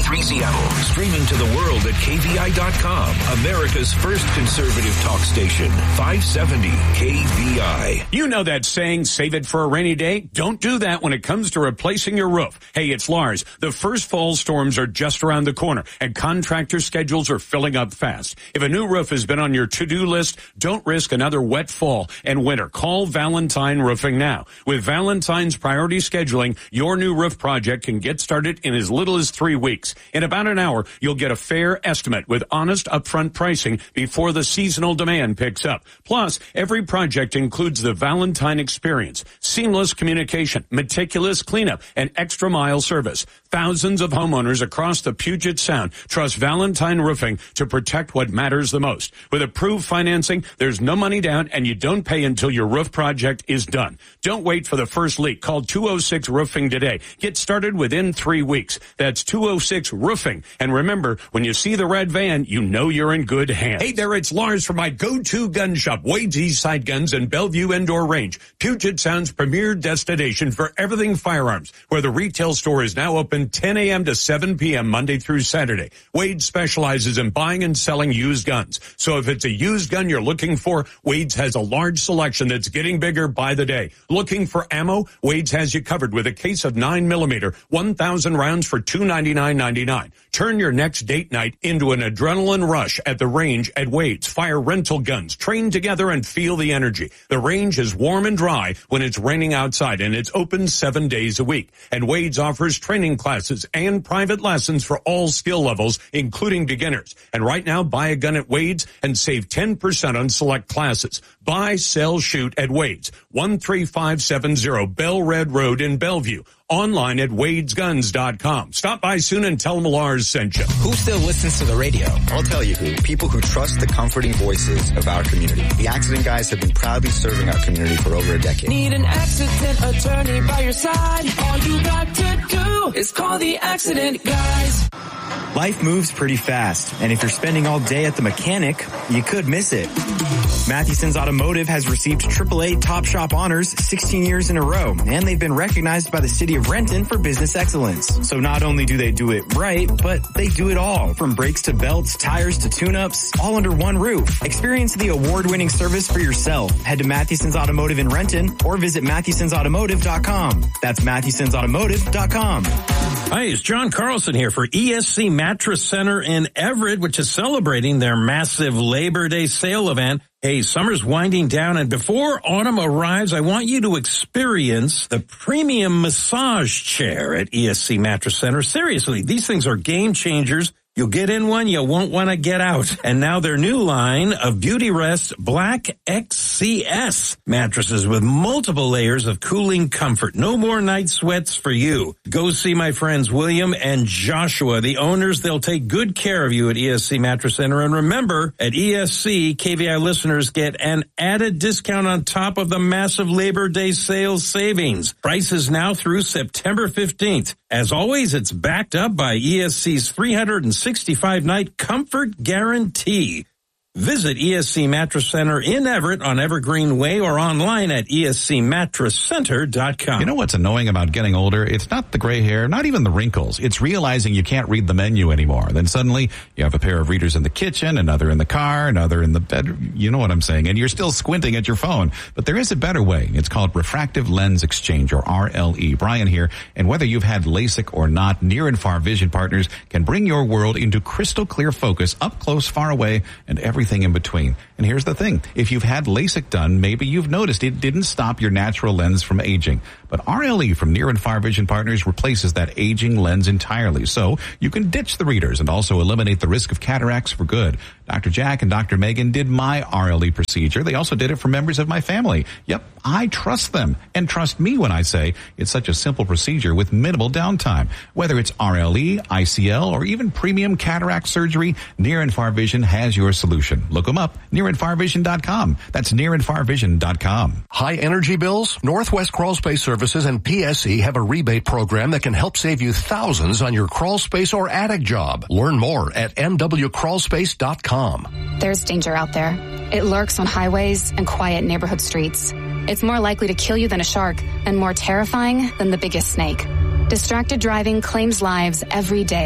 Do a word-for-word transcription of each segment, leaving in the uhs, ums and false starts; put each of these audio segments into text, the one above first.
three Seattle. Streaming to the world at K V I dot com. America's first conservative talk station. five seventy K V I. You know that saying, save it for a rainy day? Don't do that when it comes to replacing your roof. Hey, it's Lars. The first fall storms are just around the corner, and contractor schedules are filling up fast. If a new roof has been on your to-do list, don't risk another wet fall and winter. Call Valentine Roofing now. With Valentine's priority scheduling, your new roof project can get started in as little as three weeks. In about an hour, you'll get a fair estimate with honest upfront pricing before the seasonal demand picks up. Plus, every project includes the Valentine experience, seamless communication, meticulous cleanup, and extra mile service. Thousands of homeowners across the Puget Sound trust Valentine Roofing to protect what matters the most. With approved financing, there's no money down, and you don't pay until your roof project is done. Don't wait for the first leak. Call two oh six roofing today. Get started within three weeks. That's two oh six roofing. And remember, when you see the red van, you know you're in good hands. Hey there, it's Lars from my go-to gun shop, Wade's Eastside Guns and Bellevue Indoor Range, Puget Sound's premier destination for everything firearms, where the retail store is now open ten a.m. to seven p.m. Monday through Saturday. Wade specializes in buying and selling used guns. So if it's a used gun you're looking for, Wade's has a large selection that's getting bigger by the day. Looking for ammo? Wade's has you covered with a case of nine millimeter, one thousand rounds for two hundred ninety-nine ninety-nine. Turn your next date night into an adrenaline rush at the range at Wade's. Fire rental guns, train together and feel the energy. The range is warm and dry when it's raining outside, and it's open seven days a week. And Wade's offers training classes and private lessons for all skill levels, including beginners. And right now, buy a gun at Wade's and save ten percent on select classes. Buy, sell, shoot at Wade's, one three five seven zero Bell Red Road in Bellevue. Online at wades guns dot com. Stop by soon and tell them Lars sent you. Who still listens to the radio? I'll tell you who. People who trust the comforting voices of our community. The Accident Guys have been proudly serving our community for over a decade. Need an accident attorney by your side? All you got to do is call the Accident Guys. Life moves pretty fast, and if you're spending all day at the mechanic, you could miss it. Mathewson's Automotive has received triple A Top Shop honors sixteen years in a row, and they've been recognized by the city of Renton for business excellence. So not only do they do it right, but they do it all, from brakes to belts, tires to tune-ups, all under one roof. Experience the award-winning service for yourself. Head to Mathewson's Automotive in Renton or visit Mathewsons Automotive dot com. That's Mathewsons Automotive dot com. Hi, it's John Carlson here for E S C Mattress Center in Everett, which is celebrating their massive Labor Day sale event. Hey, summer's winding down, and before autumn arrives, I want you to experience the premium massage chair at E S C Mattress Center. Seriously, these things are game changers. You'll get in one, you won't want to get out. And now their new line of Beauty Rest Black X C S mattresses with multiple layers of cooling comfort. No more night sweats for you. Go see my friends William and Joshua, the owners. They'll take good care of you at E S C Mattress Center. And remember, at E S C, K V I listeners get an added discount on top of the massive Labor Day sales savings. Prices now through September fifteenth. As always, it's backed up by E S C's three hundred sixty-five night comfort guarantee. Visit E S C Mattress Center in Everett on Evergreen Way or online at E S C mattress center dot com. You know what's annoying about getting older? It's not the gray hair, not even the wrinkles. It's realizing you can't read the menu anymore. Then suddenly you have a pair of readers in the kitchen, another in the car, another in the bedroom. You know what I'm saying? And you're still squinting at your phone. But there is a better way. It's called Refractive Lens Exchange, or R L E. Brian here. And whether you've had LASIK or not, Near and Far Vision Partners can bring your world into crystal clear focus, up close, far away, and everything in between. And here's the thing. If you've had LASIK done, maybe you've noticed it didn't stop your natural lens from aging. But R L E from Near and Far Vision Partners replaces that aging lens entirely. So you can ditch the readers and also eliminate the risk of cataracts for good. Doctor Jack and Doctor Megan did my R L E procedure. They also did it for members of my family. Yep, I trust them. And trust me when I say it's such a simple procedure with minimal downtime. Whether it's R L E, I C L, or even premium cataract surgery, Near and Far Vision has your solution. Look them up, near and far vision dot com. That's near and far vision dot com. High energy bills? Northwest Crawl Space Services and P S E have a rebate program that can help save you thousands on your crawl space or attic job. Learn more at n w crawl space dot com. There's danger out there. It lurks on highways and quiet neighborhood streets. It's more likely to kill you than a shark and more terrifying than the biggest snake. Distracted driving claims lives every day.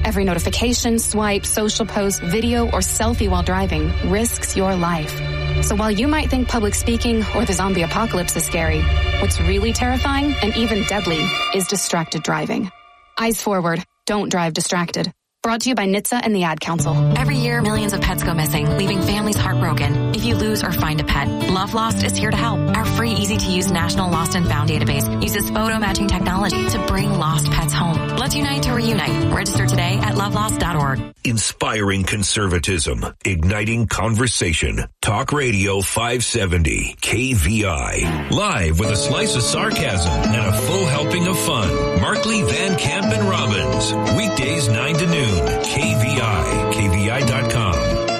Every notification, swipe, social post, video, or selfie while driving risks your life. So while you might think public speaking or the zombie apocalypse is scary, what's really terrifying and even deadly is distracted driving. Eyes forward. Don't drive distracted. Brought to you by N H T S A and the Ad Council. Every year, millions of pets go missing, leaving families heartbroken. If you lose or find a pet, Love Lost is here to help. Our free, easy-to-use National Lost and Found database uses photo matching technology to bring lost pets home. Let's unite to reunite. Register today at love lost dot org. Inspiring conservatism, igniting conversation. Talk Radio five seventy, K V I. Live with a slice of sarcasm and a full helping of fun. Markley, Van Camp, and Robbins. Weekdays nine to noon. K V I, K V I dot com.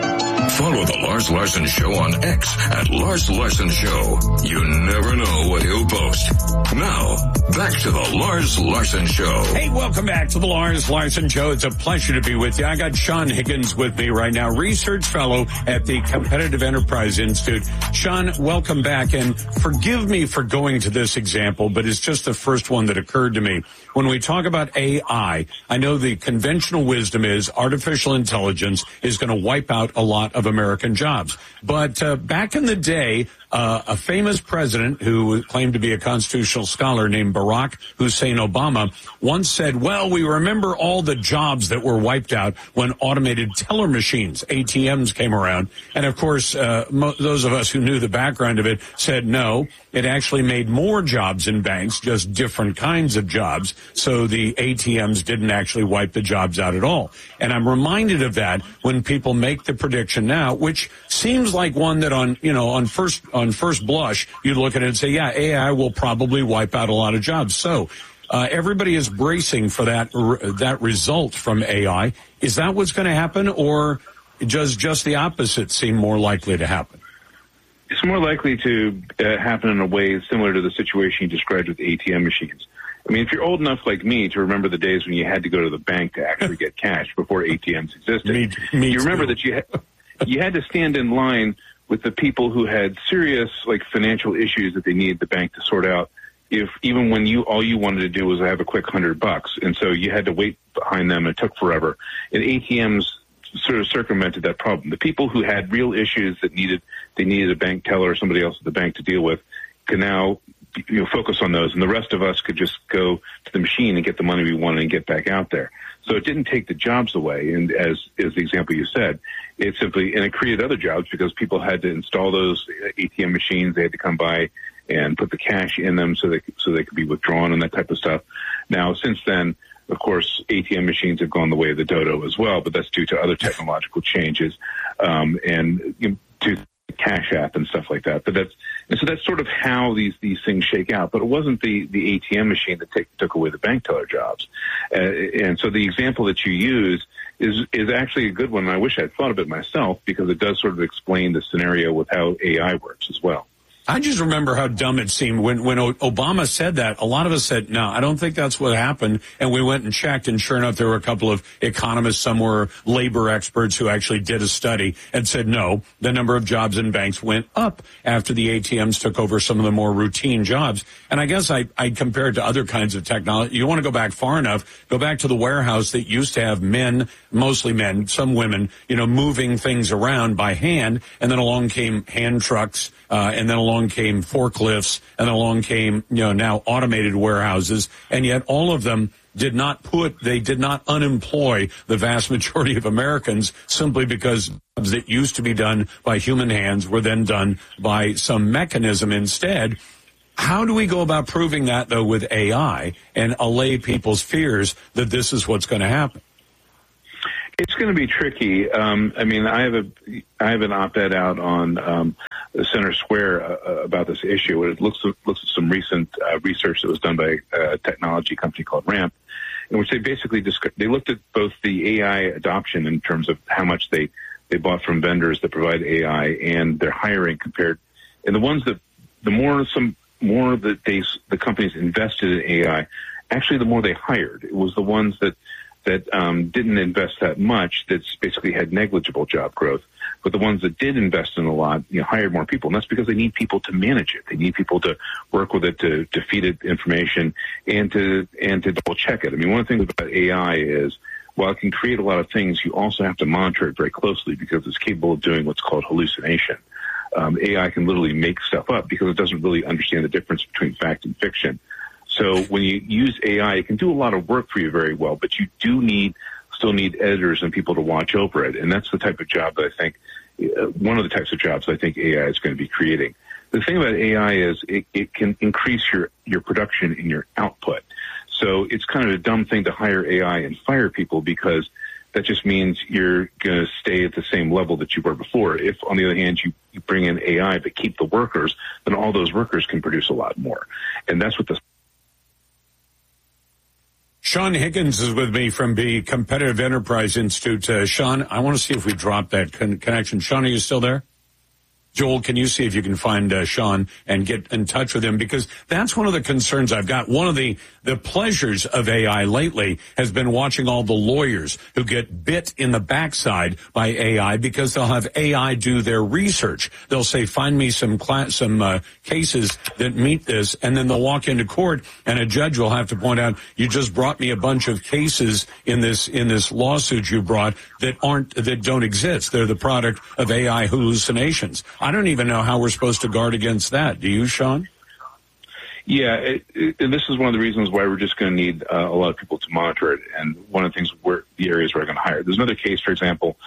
Follow the Lars Larson Show on X at Lars Larson Show. You never know what he'll post. Now, back to the Lars Larson Show. Hey, welcome back to the Lars Larson Show. It's a pleasure to be with you. I got Sean Higgins with me right now, research fellow at the Competitive Enterprise Institute. Sean, welcome back, and forgive me for going to this example, but it's just the first one that occurred to me. When we talk about A I, I know the conventional wisdom is artificial intelligence is going to wipe out a lot of American jobs. But uh, back in the day, uh, a famous president who claimed to be a constitutional scholar named Barack Hussein Obama once said, well, we remember all the jobs that were wiped out when automated teller machines, A T Ms, came around. And, of course, uh, mo- those of us who knew the background of it said no. It actually made more jobs in banks, just different kinds of jobs. So the A T Ms didn't actually wipe the jobs out at all. And I'm reminded of that when people make the prediction now, which seems like one that on, you know, on first, on first blush, you look at it and say, yeah, A I will probably wipe out a lot of jobs. So, uh, everybody is bracing for that, that result from A I. Is that what's going to happen, or does just the opposite seem more likely to happen? It's more likely to uh, happen in a way similar to the situation you described with A T M machines. I mean, if you're old enough like me to remember the days when you had to go to the bank to actually get cash before A T Ms existed, me, me you remember too. that you had, you had to stand in line with the people who had serious, like, financial issues that they needed the bank to sort out. If even when you all you wanted to do was have a quick hundred bucks, and so you had to wait behind them, and it took forever. And A T Ms sort of circumvented that problem. The people who had real issues that needed they needed a bank teller or somebody else at the bank to deal with can now, you know, focus on those, and the rest of us could just go to the machine and get the money we wanted and get back out there. So it didn't take the jobs away, and as is the example you said, it simply and it created other jobs because people had to install those A T M machines. They had to come by and put the cash in them so they so they could be withdrawn and that type of stuff. Now, since then, of course, A T M machines have gone the way of the dodo as well, but that's due to other technological changes um, and you know, to the Cash App and stuff like that. But that's and so that's sort of how these these things shake out. But it wasn't the the A T M machine that take, took away the bank teller jobs. Uh, and so the example that you use is is actually a good one. I wish I'd thought of it myself because it does sort of explain the scenario with how A I works as well. I just remember how dumb it seemed when, when Obama said that. A lot of us said, no, I don't think that's what happened. And we went and checked, and sure enough, there were a couple of economists, some were labor experts who actually did a study and said, no, the number of jobs in banks went up after the A T Ms took over some of the more routine jobs. And I guess I, I compare it to other kinds of technology. You want to go back far enough, go back to the warehouse that used to have men, mostly men, some women, you know, moving things around by hand. And then along came hand trucks, uh, and then along came forklifts, and along came, you know, now automated warehouses, and yet all of them did not put, they did not unemploy the vast majority of Americans simply because jobs that used to be done by human hands were then done by some mechanism instead. How do we go about proving that, though, with A I and allay people's fears that this is what's going to happen? It's going to be tricky. Um, I mean, I have a I have an op-ed out on um, the Center Square uh, about this issue. It looks looks at some recent uh, research that was done by a technology company called Ramp, in which they basically disc- they looked at both the A I adoption in terms of how much they they bought from vendors that provide A I and their hiring compared, and the ones that the more some more that they the companies invested in A I, actually the more they hired. It was the ones that. that um, didn't invest that much, that's basically had negligible job growth. But the ones that did invest in a lot, you know, hired more people. And that's because they need people to manage it. They need people to work with it, to, to feed it information, and to and to double check it. I mean, one of the things about A I is while it can create a lot of things, you also have to monitor it very closely because it's capable of doing what's called hallucination. Um, A I can literally make stuff up because it doesn't really understand the difference between fact and fiction. So when you use A I, it can do a lot of work for you very well, but you do need, still need editors and people to watch over it. And that's the type of job that I think, uh, one of the types of jobs I think A I is going to be creating. The thing about A I is it, it can increase your, your production and your output. So it's kind of a dumb thing to hire A I and fire people because that just means you're going to stay at the same level that you were before. If, on the other hand, you, you bring in A I but keep the workers, then all those workers can produce a lot more. And that's what the Sean Higgins is with me from the Competitive Enterprise Institute. Uh, Sean, I want to see if we dropped that con- connection. Sean, are you still there? Joel, can you see if you can find uh, Sean and get in touch with him? Because that's one of the concerns I've got. One of the, the pleasures of A I lately has been watching all the lawyers who get bit in the backside by A I because they'll have A I do their research. They'll say, find me some class, some uh, cases that meet this, and then they'll walk into court and a judge will have to point out, you just brought me a bunch of cases in this in this lawsuit you brought that aren't that don't exist. They're the product of A I hallucinations. I don't even know how we're supposed to guard against that. Do you, Sean? Yeah, it, it, and this is one of the reasons why we're just going to need uh, a lot of people to monitor it. And one of the things where the areas we're going to hire. There's another case, for example,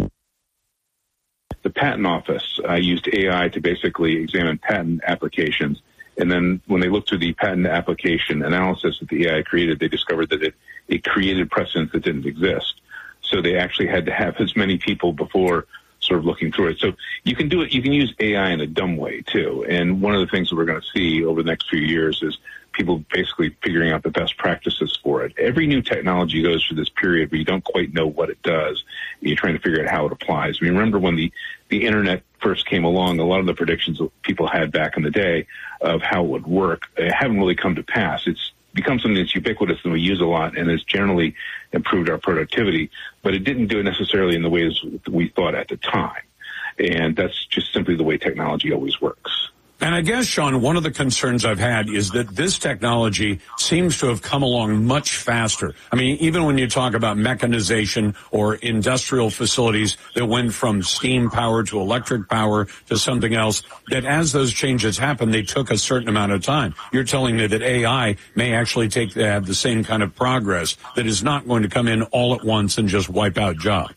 the patent office uh, used A I to basically examine patent applications. And then when they looked through the patent application analysis that the A I created, they discovered that it, it created precedents that didn't exist. So they actually had to have as many people before sort of looking through it. So you can do it. You can use A I in a dumb way too. And one of the things that we're going to see over the next few years is people basically figuring out the best practices for it. Every new technology goes through this period where you don't quite know what it does. And you're trying to figure out how it applies. I mean, remember when the, the internet first came along, a lot of the predictions that people had back in the day of how it would work uh, haven't really come to pass. It's become something that's ubiquitous and we use a lot and has generally improved our productivity, but it didn't do it necessarily in the ways we thought at the time. And that's just simply the way technology always works. And I guess, Sean, one of the concerns I've had is that this technology seems to have come along much faster. I mean, even when you talk about mechanization or industrial facilities that went from steam power to electric power to something else, that as those changes happened, they took a certain amount of time. You're telling me that A I may actually take have the same kind of progress that is not going to come in all at once and just wipe out jobs.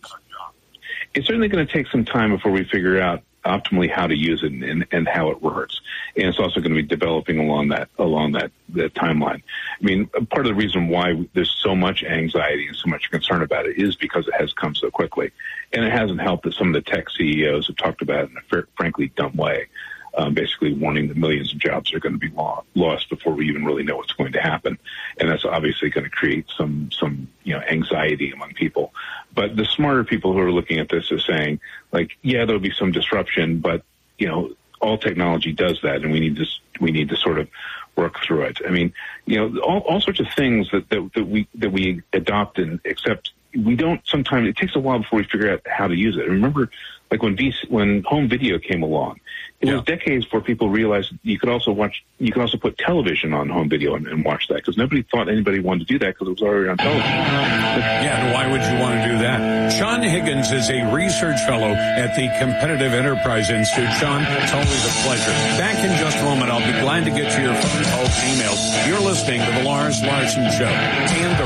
It's certainly going to take some time before we figure out optimally how to use it and, and how it works. And it's also going to be developing along that, along that, that timeline. I mean, part of the reason why there's so much anxiety and so much concern about it is because it has come so quickly. And it hasn't helped that some of the tech C E Os have talked about it in a fr- frankly dumb way, um, basically warning that millions of jobs are going to be lo- lost before we even really know what's going to happen. And that's obviously going to create some, some, you know, anxiety among people. But the smarter people who are looking at this are saying, like, yeah, there'll be some disruption, but, you know, all technology does that, and we need to, we need to sort of work through it. I mean, you know, all, all sorts of things that, that, that we, that we adopt and accept, we don't sometimes, it takes a while before we figure out how to use it. Remember, like when V C, when home video came along, it yeah. was decades before people realized you could also watch, you could also put television on home video and, and watch that, because nobody thought anybody wanted to do that because it was already on television. Yeah, and why would you want to do that? Sean Higgins is a research fellow at the Competitive Enterprise Institute. Sean, it's always a pleasure. Back in just a moment, I'll be glad to get to your phone calls and emails. You're listening to the Lars Larson Show and the